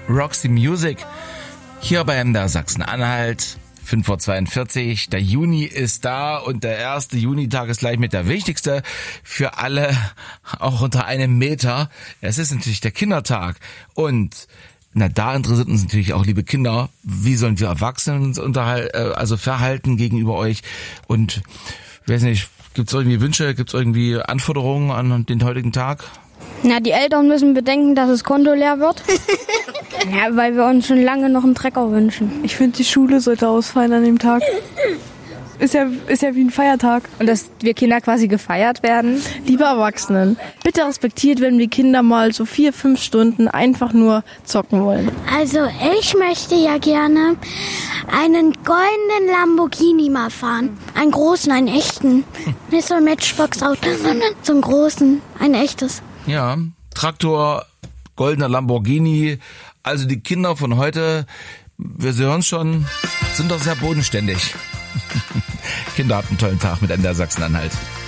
Roxy Music. Hier bei MDR Sachsen-Anhalt, 5:42 Uhr. Der Juni ist da und der erste Junitag ist gleich mit der wichtigste für alle, auch unter einem Meter. Es ist natürlich der Kindertag und da interessiert uns natürlich auch, liebe Kinder, wie sollen wir Erwachsenen uns verhalten gegenüber euch und ich weiß nicht, gibt's irgendwie Wünsche, gibt's irgendwie Anforderungen an den heutigen Tag? Na, die Eltern müssen bedenken, dass das Konto leer wird. Ja, weil wir uns schon lange noch einen Trecker wünschen. Ich finde, die Schule sollte ausfallen an dem Tag. Ist ja wie ein Feiertag. Und dass wir Kinder quasi gefeiert werden. Liebe Erwachsenen, bitte respektiert, wenn die Kinder mal so 4-5 Stunden einfach nur zocken wollen. Also ich möchte ja gerne einen goldenen Lamborghini mal fahren. Einen großen, einen echten. Nicht so ein Matchbox-Auto, sondern so einen großen, ein echtes. Ja, Traktor, goldener Lamborghini. Also die Kinder von heute, wir hören schon, sind doch sehr bodenständig. Kinder, habt einen tollen Tag mit MDR Sachsen-Anhalt.